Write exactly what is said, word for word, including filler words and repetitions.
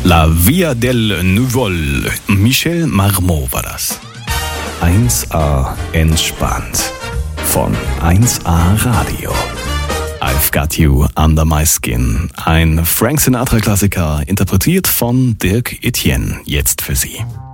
La Via del Nuvol. Michel Marmot war das. eins A entspannt. Von eins A Radio. I've Got You Under My Skin. Ein Frank Sinatra-Klassiker, interpretiert von Dirk Etienne. Jetzt für Sie.